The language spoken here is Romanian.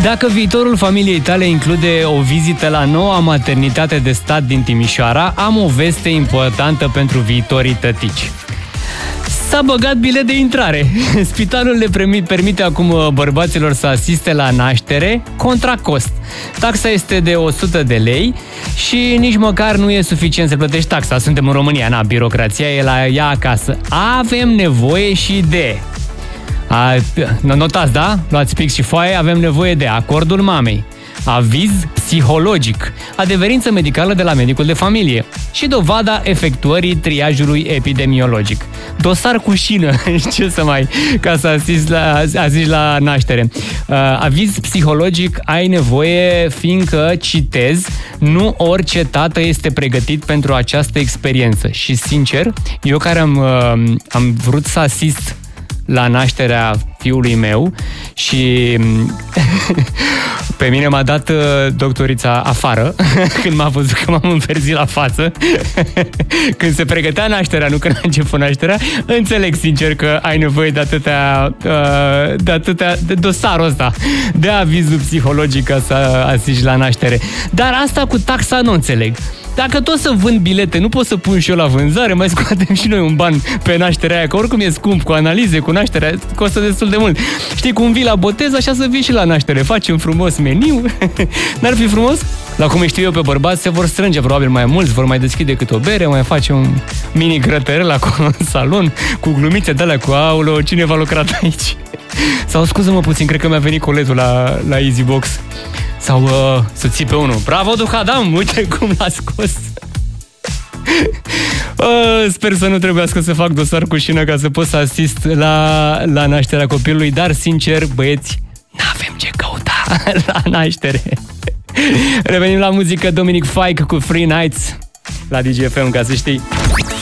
Dacă viitorul familiei tale include o vizită la noua maternitate de stat din Timișoara, am o veste importantă pentru viitorii tătici. S-a băgat bilet de intrare. Spitalul le permite acum bărbaților să asiste la naștere contra cost. Taxa este de 100 de lei și nici măcar nu e suficient să plătești taxa. Suntem în România, birocrația e la ea acasă. Avem nevoie și de... Notați, da? Luați pix și foaie, avem nevoie de acordul mamei, aviz psihologic, adeverință medicală de la medicul de familie și dovada efectuării triajului epidemiologic. Dosar cu șină, ce să mai, ca să asisti la naștere. Aviz psihologic ai nevoie fiindcă, citez, nu orice tată este pregătit pentru această experiență. Și sincer, eu care am vrut să asist la nașterea fiului meu și pe mine m-a dat doctorița afară când m-a văzut că m-am înverzit la față când se pregătea nașterea, nu când a început nașterea. Înțeleg sincer că ai nevoie de atâtea de dosarul ăsta, de avizul psihologic ca să asisti la naștere. Dar asta cu taxa nu înțeleg. Dacă tot să vând bilete, nu pot să pun și eu la vânzare, mai scoatem și noi un ban pe nașterea aia, că oricum e scump, cu analize, cu nașterea, costă destul de mult. Știi, cum vii la botez, așa să vii și la naștere. Facem frumos meniu. N-ar fi frumos? La cum știu eu pe bărbați, se vor strânge probabil mai mulți, vor mai deschide câte o bere, mai face un mini grătărel acolo în salon, cu glumițe de alea cu aulă, cine v-a lucrat aici? Sau scuză-mă puțin, cred că mi-a venit coletul la EasyBox. Sau să ții pe unul. Bravo, Duhadam, uite cum l-a scos. Sper să nu trebuiască să fac dosar cu șină ca să pot să asist la nașterea copilului, dar sincer, băieți, n-avem ce căuta la naștere. Revenim la muzică, Dominic Fike cu Free Nights la DGFM, ca să știi.